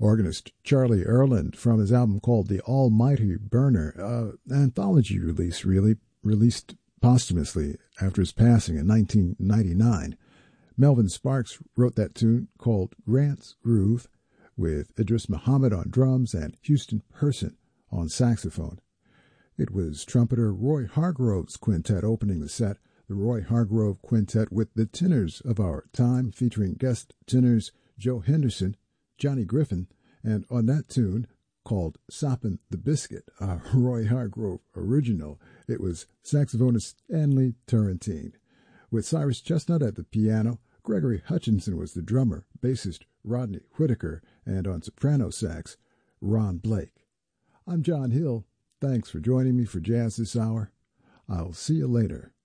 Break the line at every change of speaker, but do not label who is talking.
Organist Charlie Earland from his album called The Almighty Burner, an anthology release really, released posthumously after his passing in 1999. Melvin Sparks wrote that tune called Grant's Groove with Idris Muhammad on drums and Houston Person on saxophone. It was trumpeter Roy Hargrove's quintet opening the set, the Roy Hargrove Quintet with the tenors of our time, featuring guest tenors Joe Henderson, Johnny Griffin, and on that tune called Soppin' the Biscuit, a Roy Hargrove original, it was saxophonist Stanley Turrentine. With Cyrus Chestnut at the piano, Gregory Hutchinson was the drummer, bassist Rodney Whitaker, and on soprano sax, Ron Blake. I'm John Hill. Thanks for joining me for Jazz this hour. I'll see you later.